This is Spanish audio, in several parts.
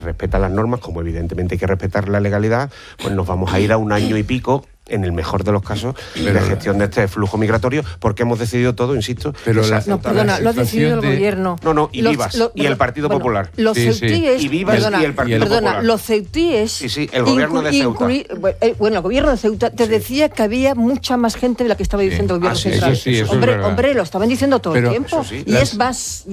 respeta las normas, como evidentemente hay que respetar la legalidad, pues nos vamos a ir a 1 año y pico, en el mejor de los casos, de gestión de este flujo migratorio, porque hemos decidido todo, insisto. Pero lo ha decidido el gobierno. Y Vivas y el Partido Popular. Los ceutíes, y Vivas y el Partido Popular. Los ceutíes. Sí, el gobierno de Ceuta. El gobierno de Ceuta te decía que había mucha más gente de la que estaba diciendo el gobierno central. Eso hombre, lo estaban diciendo todo el tiempo. Y es más.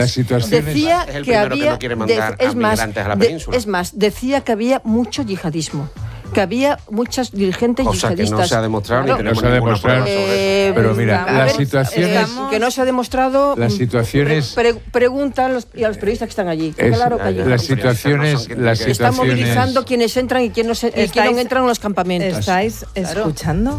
Decía es el que primero había. que no quiere mandar a migrantes a la península. Es más, decía que había mucho yihadismo. Que había muchas dirigentes yihadistas. Que no se ha demostrado ni tenemos ninguna prueba sobre eso. Pero mira, las situaciones... que no se ha demostrado... Las situaciones... Preguntan a los periodistas que están allí. Claro que allí. Las situaciones... Están movilizando quienes entran y quienes no entran en los campamentos. ¿Estáis escuchando?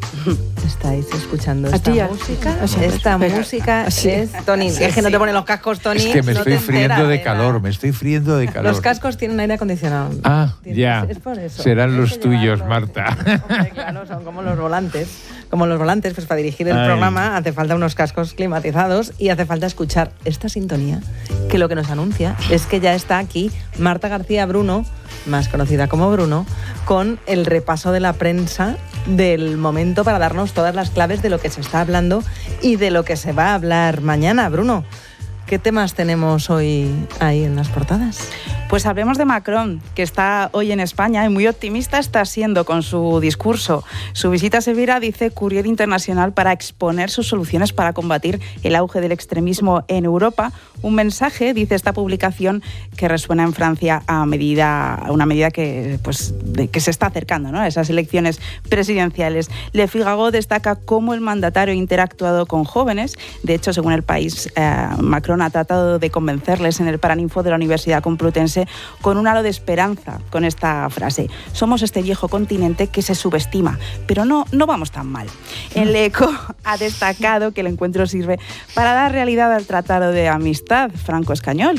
¿Estáis escuchando esta música? Esta música es... Tony, es que no te ponen los cascos, Tony. Es que me estoy friendo de calor, Los cascos tienen aire acondicionado. Ya. Es por eso. Serán los tuyos, Marta. Claro, son como los volantes. Pues para dirigir el programa hace falta unos cascos climatizados y hace falta escuchar esta sintonía, que lo que nos anuncia es que ya está aquí Marta García Bruno, más conocida como Bruno, con el repaso de la prensa del momento para darnos todas las claves de lo que se está hablando y de lo que se va a hablar mañana. Bruno, ¿qué temas tenemos hoy ahí en las portadas? Pues hablemos de Macron, que está hoy en España y muy optimista está siendo con su discurso. Su visita a Sevilla, dice Courier Internacional, para exponer sus soluciones para combatir el auge del extremismo en Europa. Un mensaje, dice esta publicación, que resuena en Francia a una medida que se está acercando, ¿no?, a esas elecciones presidenciales. Le Figaro destaca cómo el mandatario ha interactuado con jóvenes. De hecho, según El País, Macron ha tratado de convencerles en el Paraninfo de la Universidad Complutense con un halo de esperanza con esta frase: somos este viejo continente que se subestima, pero no vamos tan mal. El Eco ha destacado que el encuentro sirve para dar realidad al Tratado de Amistad franco-español,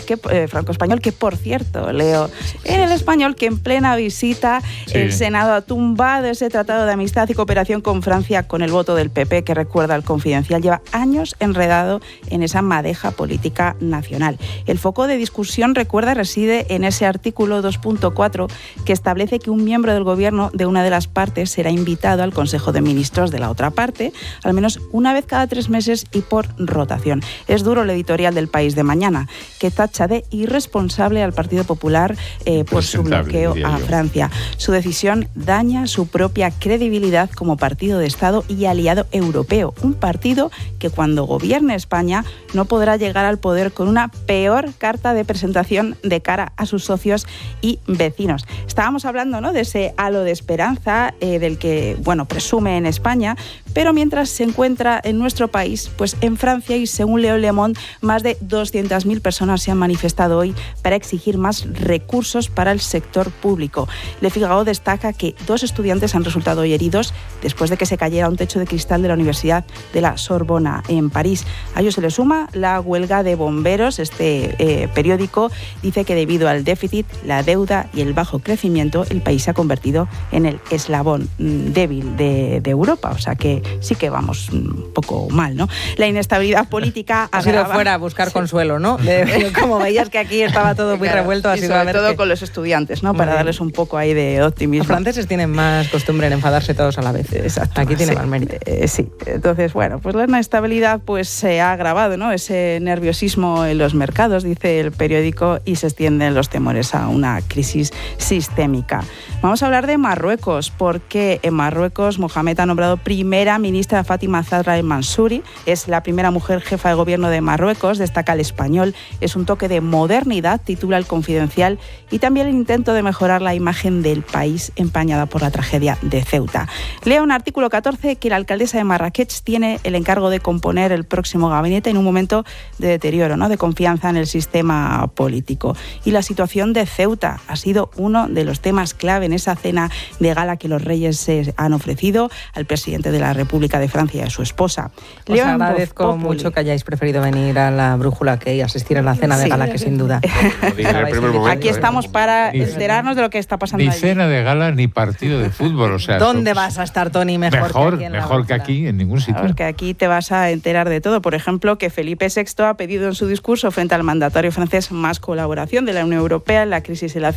que por cierto, leo en El Español que en plena visita el Senado ha tumbado ese Tratado de Amistad y Cooperación con Francia con el voto del PP, que, recuerda al Confidencial, lleva años enredado en esa madeja política nacional. El foco de discusión, recuerda, reside en ese artículo 2.4 que establece que un miembro del gobierno de una de las partes será invitado al Consejo de Ministros de la otra parte, al menos una vez cada 3 meses y por rotación. Es duro el editorial del País de mañana, que tacha de irresponsable al Partido Popular por su bloqueo a Francia. Su decisión daña su propia credibilidad como partido de Estado y aliado europeo. Un partido que, cuando gobierne España, no podrá llegar al poder con una peor carta de presentación de cara a sus socios y vecinos. Estábamos hablando, ¿no?, de ese halo de esperanza del que, presume en España, pero mientras se encuentra en nuestro país, pues en Francia, y según leo Le Monde, más de 200.000 personas se han manifestado hoy para exigir más recursos para el sector público. Le Figaro destaca que 2 estudiantes han resultado hoy heridos después de que se cayera un techo de cristal de la Universidad de la Sorbona en París. A ello se le suma la huelga de bomberos. Este periódico dice que debido al déficit, la deuda y el bajo crecimiento, el país se ha convertido en el eslabón débil de Europa. O sea que sí que vamos un poco mal, ¿no? La inestabilidad política ha sido fuera a buscar consuelo, ¿no? Como veías que aquí estaba todo muy revuelto, ha sido sobre todo con los estudiantes, ¿no? Para darles un poco ahí de optimismo. Los franceses tienen más costumbre en enfadarse todos a la vez. Exacto. Aquí tiene más mérito. Sí. Entonces, pues la inestabilidad se ha agravado, ¿no? Ese nerviosismo en los mercados, dice el periódico, y se extienden los temores a una crisis sistémica. Vamos a hablar de Marruecos, porque en Marruecos Mohamed ha nombrado primera ministra a Fátima Zahra el-Mansouri. Es la primera mujer jefa de gobierno de Marruecos, destaca El Español. Es un toque de modernidad, titula El Confidencial, y también el intento de mejorar la imagen del país empañada por la tragedia de Ceuta. Leo en artículo 14 que la alcaldesa de Marrakech tiene el encargo de componer el próximo gabinete en un momento de deterioro, ¿no?, de confianza en el sistema político. Y la situación de Ceuta ha sido uno de los temas clave en esa cena de gala que los reyes se han ofrecido al presidente de la República de Francia y a su esposa. Os agradezco mucho que hayáis preferido venir a la Brújula que asistir a la cena de gala, que sin duda. Aquí estamos para enterarnos de lo que está pasando ni allí. Cena de gala ni partido de fútbol. O sea, ¿dónde vas a estar, Tony? Mejor que aquí en ningún sitio. Porque aquí te vas a enterar de todo. Por ejemplo, que Felipe VI ha pedido pedido en su discurso frente al mandatario francés más colaboración de la Unión Europea en la crisis de la